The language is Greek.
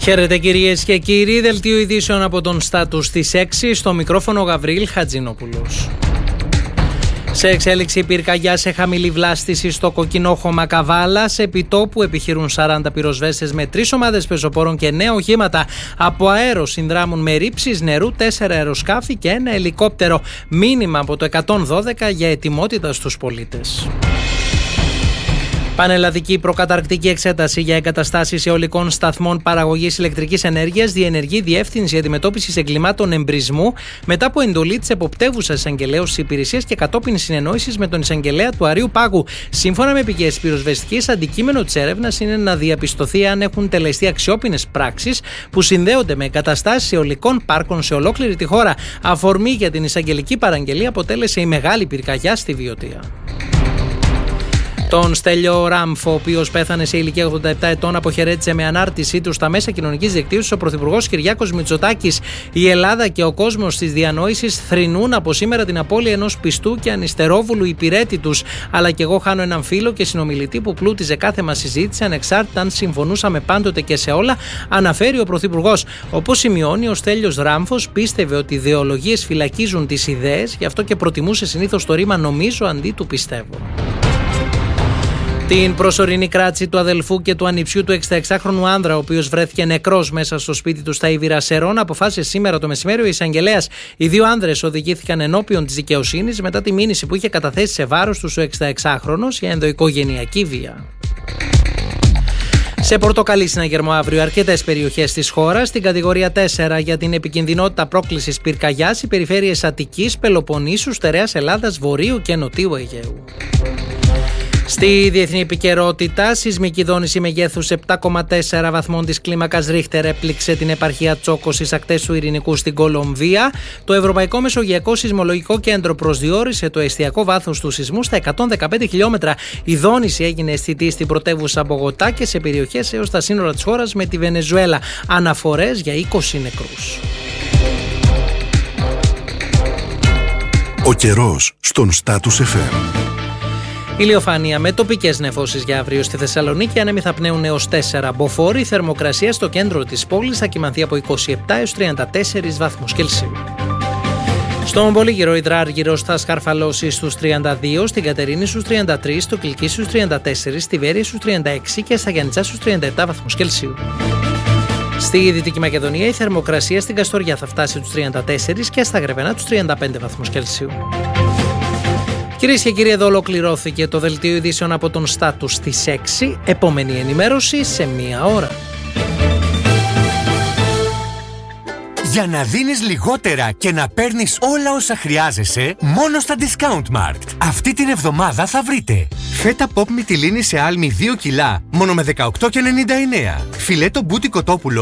Χαίρετε κυρίες και κύριοι, δελτίο ειδήσεων από τον Στάτους στις 6, στο μικρόφωνο Γαβρίλ Χατζηνόπουλος. Σε εξέλιξη πυρκαγιά σε χαμηλή βλάστηση στο κοκκινόχωμα Καβάλας. Επιτόπου επιχειρούν 40 πυροσβέστες με 3 ομάδες πεζοπόρων και 9 οχήματα από αέρο συνδράμουν με ρήψεις νερού, 4 αεροσκάφη και 1 ελικόπτερο. Μήνυμα από το 112 για ετοιμότητα στους πολίτες. Πανελλαδική προκαταρκτική εξέταση για εγκαταστάσεις αιωλικών σταθμών παραγωγής ηλεκτρικής ενέργειας διενεργεί Διεύθυνση Αντιμετώπισης Εγκλημάτων Εμπρισμού μετά από εντολή της εποπτεύουσας εισαγγελέως της υπηρεσίας και κατόπιν συνεννόησης με τον εισαγγελέα του Αρείου Πάγου. Σύμφωνα με πηγές πυροσβεστικής, αντικείμενο της έρευνας είναι να διαπιστωθεί αν έχουν τελεστεί αξιόπινες πράξεις που συνδέονται με εγκαταστάσεις αιωλικών πάρκων σε ολόκληρη τη χώρα. Αφορμή για την εισαγγελική παραγγελία αποτέλεσε η μεγάλη πυρκαγιά στη Βιωτία. Τον Στέλιο Ράμφο, ο οποίος πέθανε σε ηλικία 87 ετών, αποχαιρέτησε με ανάρτησή του στα μέσα κοινωνικής δικτύωσης ο Πρωθυπουργός Κυριάκος Μητσοτάκης. Η Ελλάδα και ο κόσμος της διανόησης θρηνούν από σήμερα την απώλεια ενός πιστού και ανυστερόβουλου υπηρέτη τους. Αλλά και εγώ χάνω έναν φίλο και συνομιλητή που πλούτιζε κάθε μας συζήτηση, ανεξάρτητα αν συμφωνούσαμε πάντοτε και σε όλα, αναφέρει ο Πρωθυπουργός. Όπως σημειώνει, ο Στέλιος Ράμφος πίστευε ότι οι ιδεολογίες φυλακίζουν τις ιδέες, γι' αυτό και προτιμούσε συνήθως το ρήμα νομίζω αντί του πιστεύω. Την προσωρινή κράτηση του αδελφού και του ανιψιού του 66χρονου άνδρα, ο οποίος βρέθηκε νεκρός μέσα στο σπίτι του στα Ήβυρα Σερών, αποφάσισε σήμερα το μεσημέρι ο εισαγγελέας. Οι δύο άνδρες οδηγήθηκαν ενώπιον της δικαιοσύνης μετά τη μήνυση που είχε καταθέσει σε βάρος τους ο 66χρονος για ενδοοικογενειακή βία. Σε πορτοκαλί συναγερμό αύριο αρκετές περιοχές της χώρας. Στην κατηγορία 4 για την επικινδυνότητα πρόκλησης πυρκαγιάς οι περιφέρειες Αττικής, Πελοποννήσου, Στερεάς Ελλάδας, Βορείου και Νοτίου Αιγαίου. Στη διεθνή επικαιρότητα, σεισμική δόνηση μεγέθους 7,4 βαθμών της κλίμακας Ρίχτερ έπληξε την επαρχία Τσόκο στις ακτές του Ειρηνικού στην Κολομβία. Το Ευρωπαϊκό Μεσογειακό Σεισμολογικό Κέντρο προσδιορίσε το εστιακό βάθος του σεισμού στα 115 χιλιόμετρα. Η δόνηση έγινε αισθητή στην πρωτεύουσα Μπογοτά και σε περιοχές έως τα σύνορα της χώρας με τη Βενεζουέλα. Αναφορές για 20 νεκρούς. Ο καιρός στον Στάτους FM. Ηλιοφάνεια με τοπικές νεφώσεις για αύριο στη Θεσσαλονίκη. Άνεμοι θα πνέουν έως 4 μποφόρ. Η θερμοκρασία στο κέντρο της πόλης θα κυμανθεί από 27 έως 34 βαθμούς Κελσίου. Στον Πολύγυρο Ιδράργυρος θα σκαρφαλώσει στους 32, στην Κατερίνη στους 33, στο Κιλκί στους 34, στη Βέρεια στους 36 και στα Γιαννιτσά στους 37 βαθμούς Κελσίου. Στη Δυτική Μακεδονία η θερμοκρασία στην Καστοριά θα φτάσει στους 34 και στα Γρεβενά τους 35 βαθμούς Κελσίου. Κυρίες και κύριοι, εδώ ολοκληρώθηκε το δελτίο ειδήσεων από τον Στάτους στις 6. Επόμενη ενημέρωση σε 1 ώρα. Για να δίνεις λιγότερα και να παίρνεις όλα όσα χρειάζεσαι, μόνο στα Discount Mart. Αυτή την εβδομάδα θα βρείτε φέτα pop μυτιλίνη σε άλμη 2 κιλά, μόνο με 18,99. Φιλέτο μπούτι κοτόπουλο